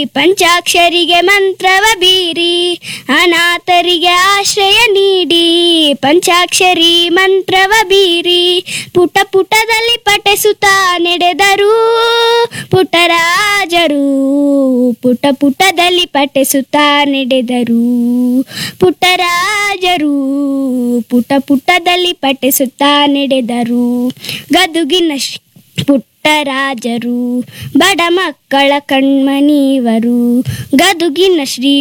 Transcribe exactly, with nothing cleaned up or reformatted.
ಪಂಚಾಕ್ಷರಿಗೆ ಮಂತ್ರವ ಬೀರಿ ಅನಾಥರಿಗೆ ಆಶ್ರಯ ನೀಡಿ ಪಂಚಾಕ್ಷರಿ ಮಂತ್ರವ ಬೀರಿ ಪುಟ ಪುಟದಲ್ಲಿ ಪಠಿಸುತ್ತಾ ನಡೆದರು ಪುಟ್ಟರಾಜರು ಪುಟ ಪುಟದಲ್ಲಿ ಪಠಿಸುತ್ತಾ ನಡೆದರು ಪುಟ್ಟರಾಜರು ಪುಟ ಪುಟದಲ್ಲಿ ಪಠಿಸುತ್ತಾ ನಡೆದರು ಗದುಗಿನ ಶ್ರೀ ಪುಟ್ಟರಾಜರು ಬಡ ಮಕ್ಕಳ ಕಣ್ಮಣಿವರು ಗದುಗಿನ ಶ್ರೀ